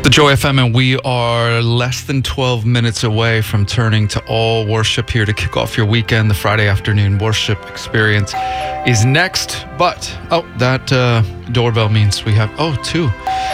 The Joy FM, and we are less than 12 minutes away from turning to all worship here to kick off your weekend. The Friday afternoon worship experience is next. But, that doorbell means we have, two.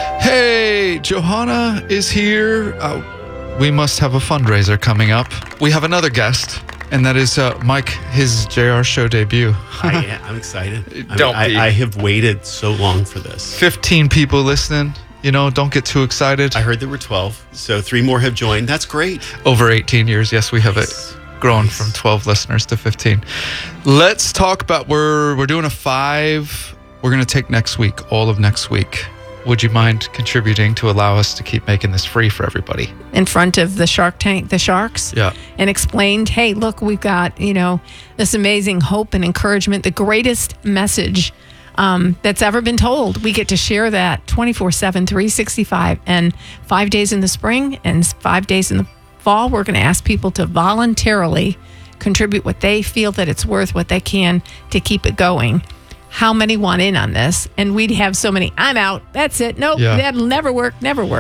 Hey, Johanna is here. We must have a fundraiser coming up. We have another guest, and that is Mike, his JR Show debut. I'm excited. I have waited so long for this. 15 people listening. Don't get too excited. I heard there were 12, so 3 more have joined. That's great. Over 18 years, yes, we have it grown from 12 listeners to 15. Let's talk about, we're doing a 5. We're going to take next week, all of next week. Would you mind contributing to allow us to keep making this free for everybody? In front of the Shark Tank, the sharks? Yeah. And explained, hey, look, we've got, this amazing hope and encouragement, the greatest message that's ever been told. We get to share that 24/7, 365, and 5 days in the spring and 5 days in the fall. We're going to ask people to voluntarily contribute what they feel that it's worth, what they can to keep it going. How many want in on this? And we'd have so many, I'm out, that's it. Nope, That'll never work.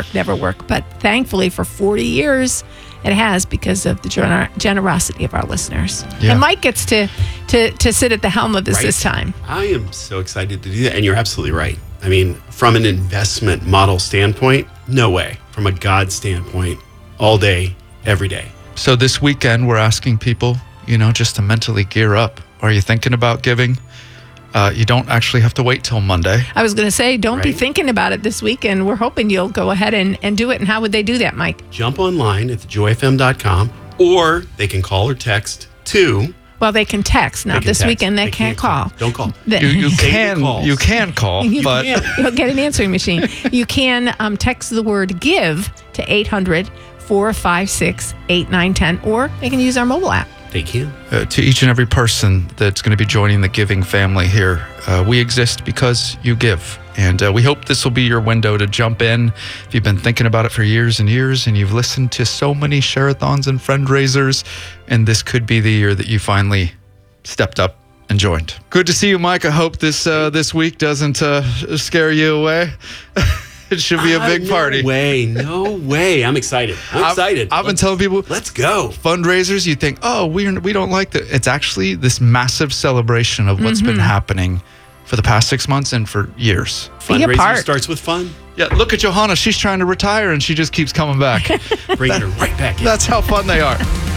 But thankfully for 40 years, it has, because of the generosity of our listeners. Yeah. And Mike gets to sit at the helm of this time. I am so excited to do that. And you're absolutely right. I mean, from an investment model standpoint, no way. From a God standpoint, all day, every day. So this weekend, we're asking people, just to mentally gear up. Are you thinking about giving? You don't actually have to wait till Monday. I was going to say, don't be thinking about it this weekend. We're hoping you'll go ahead and do it. And how would they do that, Mike? Jump online at thejoyfm.com, or they can call or text to... Well, they can text. Now, this weekend, they can't call. Don't call. You can call, but... You'll get an answering machine. You can text the word GIVE to 800-456-8910, or they can use our mobile app. They can. To each and every person that's going to be joining the giving family here, we exist because you give. And we hope this will be your window to jump in. If you've been thinking about it for years and years, and you've listened to so many share-a-thons and friend-raisers, and this could be the year that you finally stepped up and joined. Good to see you, Mike. I hope this week doesn't scare you away. It should be a big party. No way. I'm excited. I've been telling people, let's go. Fundraisers, you think, we don't like that. It's actually this massive celebration of what's been happening for the past 6 months and for years. Fundraiser starts with fun. Yeah, look at Johanna. She's trying to retire and she just keeps coming back. Bringing her right back in. That's how fun they are.